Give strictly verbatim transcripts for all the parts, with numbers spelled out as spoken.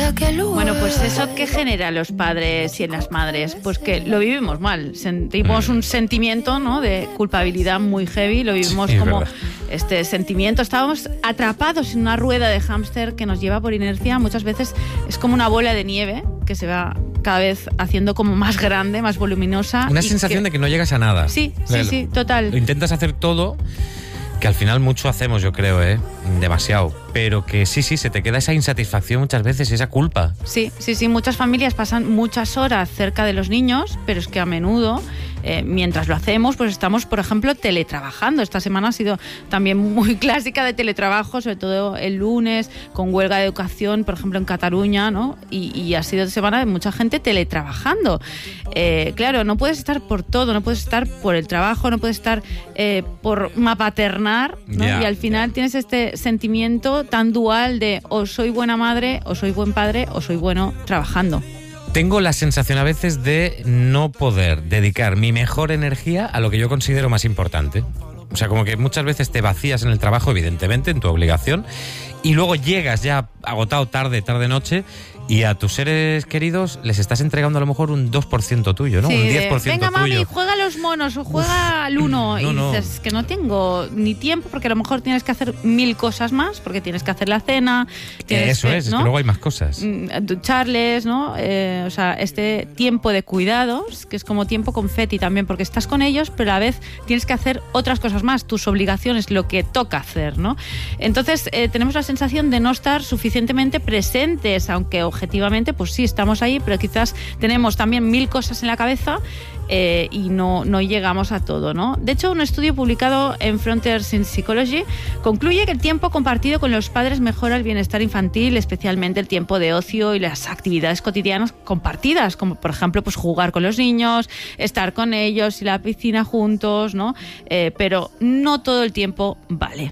Bueno, pues eso que genera en los padres y en las madres, pues que lo vivimos mal. Sentimos un sentimiento, ¿no?, de culpabilidad muy heavy, lo vivimos Sí, como verdad. este sentimiento. Estábamos atrapados en una rueda de hámster que nos lleva por inercia. Muchas veces es como una bola de nieve que se va cada vez haciendo como más grande, más voluminosa. Una y sensación que... de que no llegas a nada. Sí, sí, sí, total. Lo intentas hacer todo, que al final mucho hacemos, yo creo, ¿eh? Demasiado. Pero que sí, sí, se te queda esa insatisfacción muchas veces, esa culpa. Sí, sí, sí. Muchas familias pasan muchas horas cerca de los niños, pero es que a menudo, eh, mientras lo hacemos, pues estamos, por ejemplo, teletrabajando. Esta semana ha sido también muy clásica de teletrabajo, sobre todo el lunes, con huelga de educación, por ejemplo, en Cataluña, ¿no? Y, y ha sido semana de mucha gente teletrabajando. Eh, claro, no puedes estar por todo, no puedes estar por el trabajo, no puedes estar eh, por mapaternar, ¿no? Yeah, Y al final yeah. tienes este sentimiento tan dual de o soy buena madre, o soy buen padre, o soy bueno trabajando. Tengo la sensación a veces de no poder dedicar mi mejor energía a lo que yo considero más importante. O sea, como que muchas veces te vacías en el trabajo, evidentemente, en tu obligación, y luego llegas ya agotado tarde, tarde-noche, y a tus seres queridos les estás entregando a lo mejor un dos por ciento tuyo, ¿no? Sí, un de, diez por ciento venga, tuyo. mami, juega a los monos o juega al uno. no, y no. dices, que no tengo ni tiempo, porque a lo mejor tienes que hacer mil cosas más, porque tienes que hacer la cena. Tienes Eso que, es, es ¿no? que luego hay más cosas. Mm, ducharles, ¿no? Eh, o sea, este tiempo de cuidados, que es como tiempo confeti también, porque estás con ellos, pero a la vez tienes que hacer otras cosas más, tus obligaciones, lo que toca hacer, ¿no? Entonces, eh, tenemos la sensación de no estar suficientemente presentes, aunque objetivamente, pues sí, estamos ahí, pero quizás tenemos también mil cosas en la cabeza eh, y no, no llegamos a todo, ¿no? De hecho, un estudio publicado en Frontiers in Psychology concluye que el tiempo compartido con los padres mejora el bienestar infantil, especialmente el tiempo de ocio y las actividades cotidianas compartidas, como por ejemplo, pues jugar con los niños, estar con ellos, ir a la piscina juntos, ¿no? Eh, pero no todo el tiempo vale.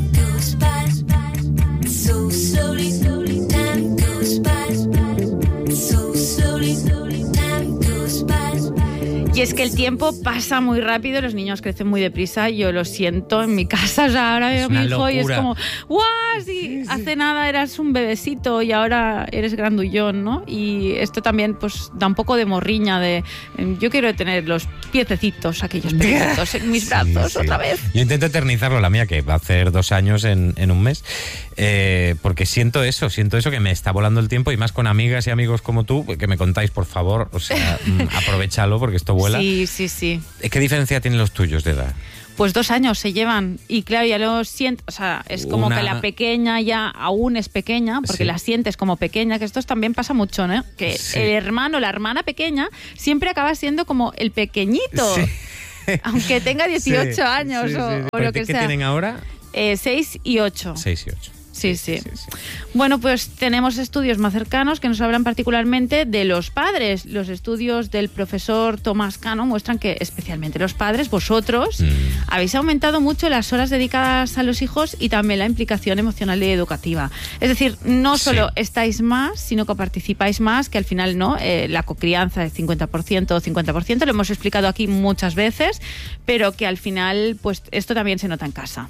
Y es que el tiempo pasa muy rápido, los niños crecen muy deprisa, yo lo siento en mi casa, o sea, ahora veo a mi hijo y es como, ¡guau! Sí, sí, sí. Hace nada eras un bebecito y ahora eres grandullón, ¿no? Y esto también pues da un poco de morriña de, yo quiero tener los piececitos, aquellos pequeñitos en mis brazos sí, sí. otra vez. Yo intento eternizarlo, la mía, que va a hacer dos años en, en un mes, eh, porque siento eso, siento eso, que me está volando el tiempo, y más con amigas y amigos como tú, que me contáis, por favor, o sea, aprovechalo porque esto vuela. Sí, sí, sí. ¿Qué diferencia tienen los tuyos de edad? Pues dos años se llevan y claro, ya lo siento, o sea, es como Una... que la pequeña ya aún es pequeña, porque sí. la sientes como pequeña, que esto también pasa mucho, ¿no? Que sí. el hermano, la hermana pequeña, siempre acaba siendo como el pequeñito, sí. aunque tenga dieciocho sí, años sí, o, sí. o lo que ¿Qué sea. ¿Qué tienen ahora? Eh, seis y ocho. Seis y ocho. Sí, sí, sí. Bueno, pues tenemos estudios más cercanos que nos hablan particularmente de los padres. Los estudios del profesor Tomás Cano muestran que especialmente los padres, vosotros, mm. habéis aumentado mucho las horas dedicadas a los hijos y también la implicación emocional y educativa. Es decir, no solo sí. estáis más, sino que participáis más, que al final no, eh, la cocrianza es cincuenta por ciento o cincuenta por ciento, lo hemos explicado aquí muchas veces, pero que al final pues esto también se nota en casa.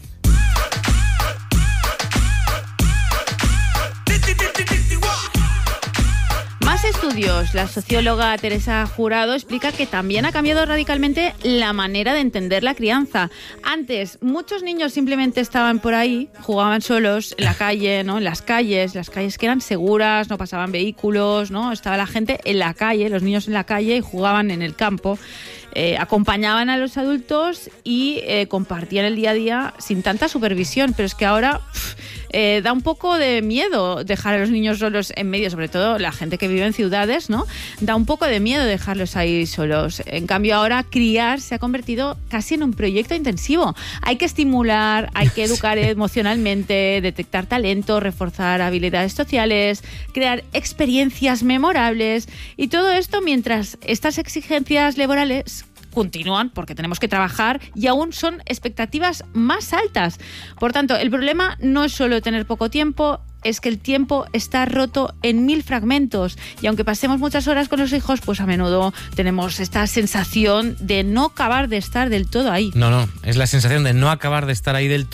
Más estudios. La socióloga Teresa Jurado explica que también ha cambiado radicalmente la manera de entender la crianza. Antes, muchos niños simplemente estaban por ahí, jugaban solos en la calle, ¿no? En las calles, las calles que eran seguras, no pasaban vehículos, ¿no? Estaba la gente en la calle, los niños en la calle y jugaban en el campo. Eh, acompañaban a los adultos y eh, compartían el día a día sin tanta supervisión, pero es que ahora pff, eh, da un poco de miedo dejar a los niños solos en medio, sobre todo la gente que vive en ciudades, ¿no? Da un poco de miedo dejarlos ahí solos. En cambio ahora criar se ha convertido casi en un proyecto intensivo. Hay que estimular, hay que educar emocionalmente, detectar talento, reforzar habilidades sociales, crear experiencias memorables, y todo esto mientras estas exigencias laborales continúan, porque tenemos que trabajar y aún son expectativas más altas. Por tanto, el problema no es solo tener poco tiempo, es que el tiempo está roto en mil fragmentos, y aunque pasemos muchas horas con los hijos, pues a menudo tenemos esta sensación de no acabar de estar del todo ahí. No, no, es la sensación de no acabar de estar ahí del todo,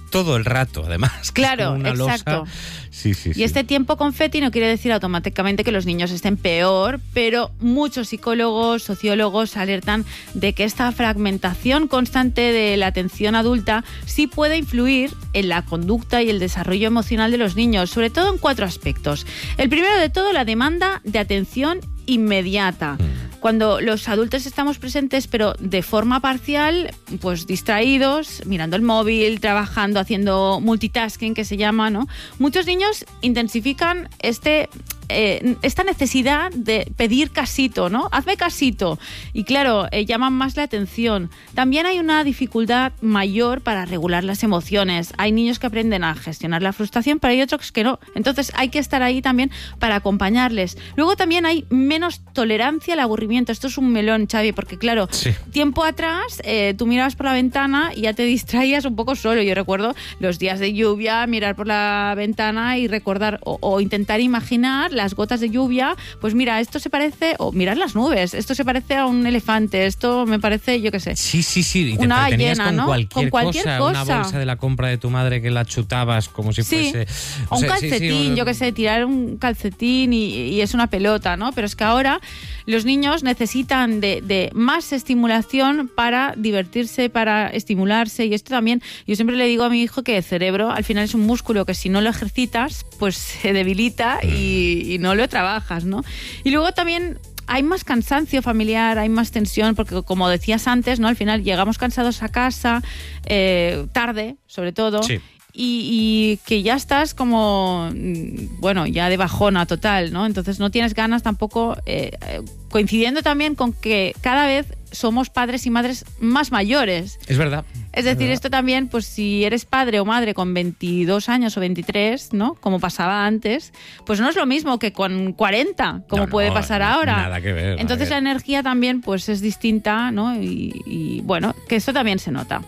todo el rato, además. Claro, una exacto. Losa. Sí, sí, y sí. este tiempo confeti no quiere decir automáticamente que los niños estén peor, pero muchos psicólogos, sociólogos alertan de que esta fragmentación constante de la atención adulta sí puede influir en la conducta y el desarrollo emocional de los niños, sobre todo en cuatro aspectos. El primero de todo, la demanda de atención inmediata. Cuando los adultos estamos presentes, pero de forma parcial, pues distraídos, mirando el móvil, trabajando, haciendo multitasking, que se llama, ¿no? Muchos niños intensifican este... Eh, esta necesidad de pedir casito, ¿no? Hazme casito. Y claro, eh, llaman más la atención. También hay una dificultad mayor para regular las emociones. Hay niños que aprenden a gestionar la frustración, pero hay otros que no. Entonces hay que estar ahí también para acompañarles. Luego también hay menos tolerancia al aburrimiento. Esto es un melón, Xavi, porque claro, sí. tiempo atrás eh, tú mirabas por la ventana y ya te distraías un poco solo. Yo recuerdo los días de lluvia, mirar por la ventana y recordar o, o intentar imaginar las gotas de lluvia, pues mira, esto se parece, o mirar las nubes, esto se parece a un elefante, esto me parece, yo qué sé. Sí, sí, sí, y te una ballena, con, ¿no? cualquier con cualquier cosa, cosa. Una bolsa de la compra de tu madre que la chutabas como si sí. fuese... O un sea, calcetín, sí, sí, yo qué sé, tirar un calcetín y, y es una pelota, ¿no? Pero es que ahora los niños necesitan de, de más estimulación para divertirse, para estimularse, y esto también, yo siempre le digo a mi hijo que el cerebro al final es un músculo que si no lo ejercitas, pues se debilita y, y no lo trabajas, ¿no? Y luego también hay más cansancio familiar, hay más tensión, porque como decías antes, ¿no? Al final llegamos cansados a casa, eh, tarde, sobre todo. Sí. Y, y que ya estás como, bueno, ya de bajona total, ¿no? Entonces no tienes ganas tampoco, eh, coincidiendo también con que cada vez somos padres y madres más mayores. Es verdad. Es decir, verdad. Esto también, pues si eres padre o madre con veintidós años o veintitrés, ¿no? Como pasaba antes, pues no es lo mismo que con cuarenta, como no, puede no, pasar no, ahora. Nada que ver. Entonces nada que ver. La energía también, pues es distinta, ¿no? Y, y bueno, que esto también se nota.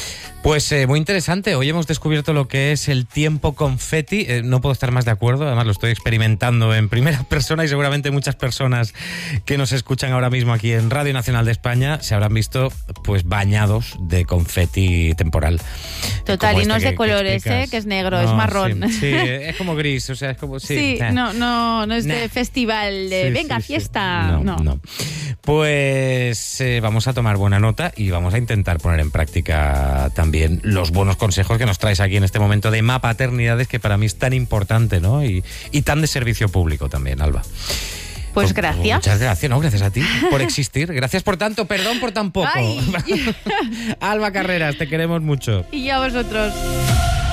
Pues eh, muy interesante. Hoy hemos descubierto lo que es el tiempo confeti. Eh, no puedo estar más de acuerdo. Además lo estoy experimentando en primera persona y seguramente muchas personas que nos escuchan ahora mismo aquí en Radio Nacional de España se habrán visto pues bañados de confeti temporal. Total, como y no este es de que, colores, que ¿eh? Que es negro, no, es marrón. Sí, sí, es como gris, o sea, es como... Sí, sí nah. no, no, no es nah. de festival, de sí, venga, sí, fiesta. Sí. No, no, no. Pues eh, vamos a tomar buena nota y vamos a intentar poner en práctica también los buenos consejos que nos traes aquí en este momento de Mapaternidades, que para mí es tan importante, ¿no? Y, y tan de servicio público también, Alba. Pues gracias. Muchas gracias, no, gracias a ti por existir. Gracias por tanto, perdón por tan poco. Ay. Alba Carreras, te queremos mucho. Y a vosotros.